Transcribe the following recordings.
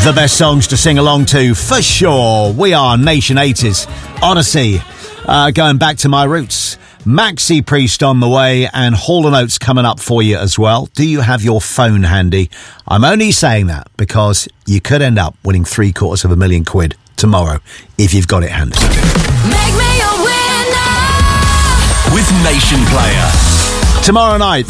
The best songs to sing along to, for sure. We are Nation 80s. Odyssey, going back to my roots. Maxi Priest on the way, and Hall & Oates coming up for you as well. Do you have your phone handy? I'm only saying that because you could end up winning £750,000 tomorrow if you've got it handy. Make me a winner with Nation Player. Tomorrow night,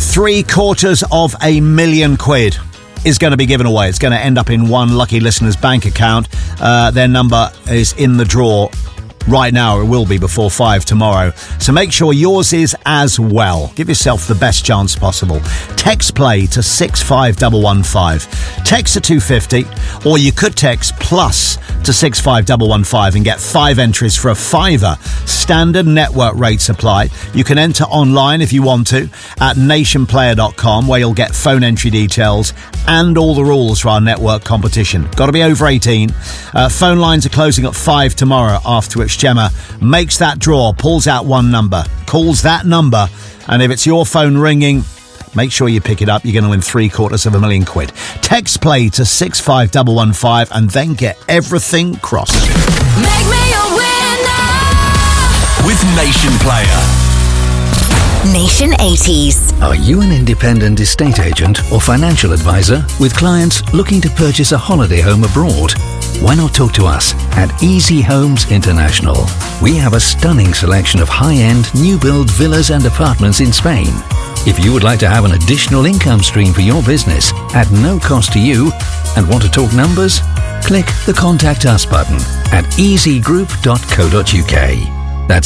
£750,000 is going to be given away. It's going to end up in one lucky listener's bank account. Their number is in the draw right now. It will be before 5 tomorrow. So make sure yours is as well. Give yourself the best chance possible. Text play to 65115. Text to 250, or you could text plus to 65115 and get 5 entries for a £5. Standard network rates apply. You can enter online if you want to at nationplayer.com, where you'll get phone entry details and all the rules for our network competition. Got to be over 18. Phone lines are closing at 5 tomorrow, after which Gemma makes that draw, pulls out one number, calls that number, and if it's your phone ringing, make sure you pick it up. You're going to win £750,000. Text play to 65115 and then get everything crossed. Make me a winner with Nation Player. Nation 80s. Are you an independent estate agent or financial advisor with clients looking to purchase a holiday home abroad? Why not talk to us at Easy Homes International? We have a stunning selection of high-end new-build villas and apartments in Spain. If you would like to have an additional income stream for your business at no cost to you and want to talk numbers, click the Contact Us button at easygroup.co.uk. That's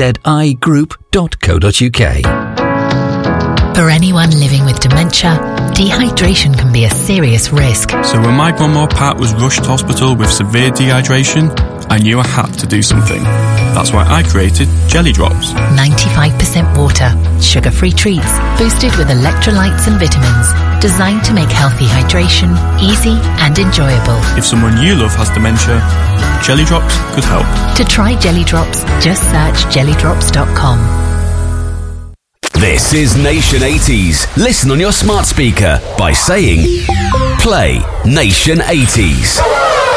ezigroup.co.uk. For anyone living with dementia, dehydration can be a serious risk. So when my grandma Pat was rushed to hospital with severe dehydration, I knew I had to do something. That's why I created Jelly Drops. 95% water, sugar-free treats, boosted with electrolytes and vitamins, designed to make healthy hydration easy and enjoyable. If someone you love has dementia, Jelly Drops could help. To try Jelly Drops, just search jellydrops.com. This is Nation 80s. Listen on your smart speaker by saying, play Nation 80s.